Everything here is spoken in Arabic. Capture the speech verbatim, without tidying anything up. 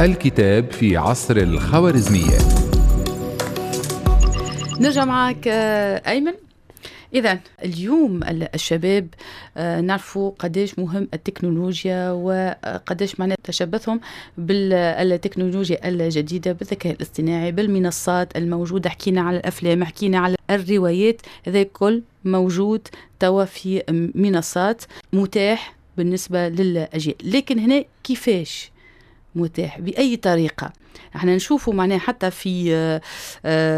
الكتاب في عصر الخوارزمية. نرجع معك أيمن. إذن اليوم الشباب نعرفوا قديش مهم التكنولوجيا وقديش معناه تشبثهم بالتكنولوجيا الجديدة، بالذكاء الاصطناعي، بالمنصات الموجودة. حكينا على الأفلام، حكينا على الروايات، هذا كل موجود توا في منصات متاح بالنسبة للأجيال. لكن هنا كيفاش متاح؟ بأي طريقة؟ احنا نشوفوا معناه حتى في